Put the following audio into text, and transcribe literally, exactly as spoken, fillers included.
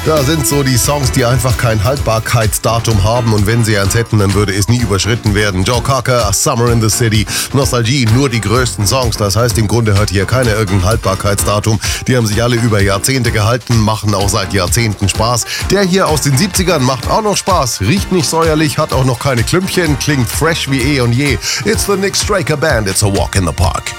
Da sind so die Songs, die einfach kein Haltbarkeitsdatum haben und wenn sie eins hätten, dann würde es nie überschritten werden. Joe Cocker, Summer in the City, Nostalgie, nur die größten Songs. Das heißt, im Grunde hat hier keiner irgendein Haltbarkeitsdatum. Die haben sich alle über Jahrzehnte gehalten, machen auch seit Jahrzehnten Spaß. Der hier aus den siebzigern macht auch noch Spaß, riecht nicht säuerlich, hat auch noch keine Klümpchen, klingt fresh wie eh und je. It's the Nick Straker Band, it's a walk in the park.